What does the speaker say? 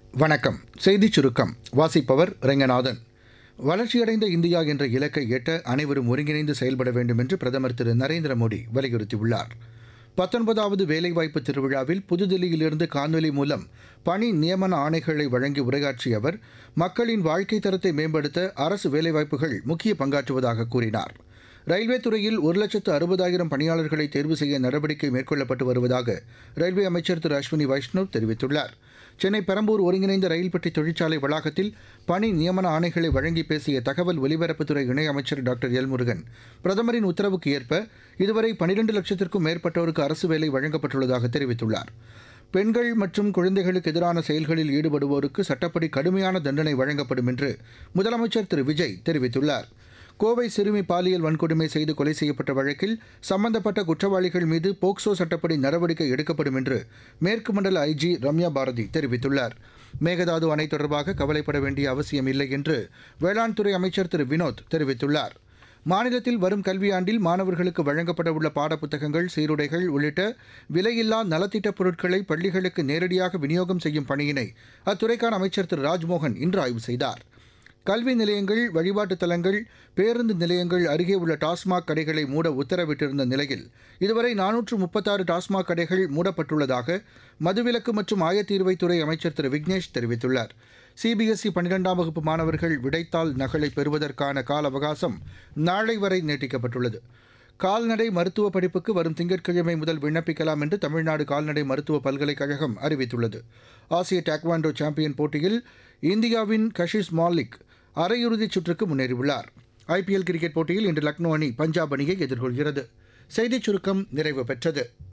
வணக்கம். செய்திச் சுருக்கம் வாசிப்பவர் ரெங்கநாதன். வளர்ச்சியடைந்த இந்தியா என்ற இலக்கை எட்ட அனைவரும் ஒருங்கிணைந்து செயல்பட வேண்டும் என்று பிரதமர் திரு நரேந்திர மோடி வலியுறுத்தியுள்ளார். 19வது வேலைவாய்ப்பு திருவிழாவில் புதுதில்லியிலிருந்து காணொலி மூலம் பணி நியமன ஆணைகளை வழங்கி உரையாற்றிய அவர், மக்களின் வாழ்க்கை தரத்தை மேம்படுத்த அரசு வேலைவாய்ப்புகள் முக்கிய பங்காற்றுவதாக கூறினார். ரயில்வே துறையில் 1,60,000 பணியாளர்களை தேர்வு செய்ய நடவடிக்கை மேற்கொள்ளப்பட்டு வருவதாக ரயில்வே அமைச்சர் திரு அஸ்வினி வைஷ்ணவ் தெரிவித்துள்ளார். சென்னை பெரம்பூர் ஒருங்கிணைந்த ரயில் பெட்டி தொழிற்சாலை வளாகத்தில் பணி நியமன ஆணைகளை வழங்கி பேசிய தகவல் ஒலிபரப்புத்துறை இணையமைச்சர் டாக்டர் எல் முருகன், பிரதமரின் உத்தரவுக்கு ஏற்ப இதுவரை 12 லட்சத்திற்கும் மேற்பட்டோருக்கு அரசு வேலை வழங்கப்பட்டுள்ளதாக தெரிவித்துள்ளார். பெண்கள் மற்றும் குழந்தைகளுக்கு எதிரான செயல்களில் ஈடுபடுவோருக்கு சட்டப்படி கடுமையான தண்டனை வழங்கப்படும் என்று முதலமைச்சர் திரு விஜய் தெரிவித்துள்ளார். கோவை சிறுமி பாலியல் வன்கொடுமை செய்து கொலை செய்யப்பட்ட வழக்கில் சம்பந்தப்பட்ட குற்றவாளிகள் மீது போக்சோ சட்டப்படி நடவடிக்கை எடுக்கப்படும் என்று மேற்கு மண்டல ஐஜி ரம்யா பாரதி தெரிவித்துள்ளார். மேகதாது அணை தொடர்பாக கவலைப்பட வேண்டிய அவசியம் இல்லை என்று வேளாண் துறை அமைச்சர் திரு வினோத் தெரிவித்துள்ளார். மாநிலத்தில் வரும் கல்வியாண்டில் மாணவர்களுக்கு வழங்கப்பட உள்ள பாடப்புத்தகங்கள், சீருடைகள் உள்ளிட்ட விலையில்லா நலத்திட்டப் பொருட்களை பள்ளிகளுக்கு நேரடியாக விநியோகம் செய்யும் பணியினை அத்துறைக்கான அமைச்சர் திரு ராஜ்மோகன் இன்று ஆய்வு செய்தார். கல்வி நிலையங்கள், வழிபாட்டுத் தலங்கள், பேருந்து நிலையங்கள் அருகே உள்ள டாஸ்மாக் கடைகளை மூட உத்தரவிட்டிருந்த நிலையில் இதுவரை 436 டாஸ்மாக் கடைகள் மூடப்பட்டுள்ளதாக மதுவிலக்கு மற்றும் ஆயத்தீர்வைத்துறை அமைச்சர் திரு விக்னேஷ் தெரிவித்துள்ளார். சிபிஎஸ்இ 12ஆம் வகுப்பு மாணவர்கள் விடைத்தாள் நகலை பெறுவதற்கான கால அவகாசம் நாளை வரை நீட்டிக்கப்பட்டுள்ளது. கால்நடை மருத்துவ படிப்புக்கு வரும் திங்கட்கிழமை முதல் விண்ணப்பிக்கலாம் என்று தமிழ்நாடு கால்நடை மருத்துவ பல்கலைக்கழகம் அறிவித்துள்ளது. ஆசிய டாக்வாண்டோ சாம்பியன் போட்டியில் இந்தியாவின் கஷிஷ் மாலிக் அரையிறுதிச் சுற்றுக்கு முன்னேறியுள்ளார். ஐபிஎல் கிரிக்கெட் போட்டியில் இன்று லக்னோ அணி பஞ்சாப் அணியை எதிர்கொள்கிறது. செய்திச் சுருக்கம் நிறைவு பெற்றது.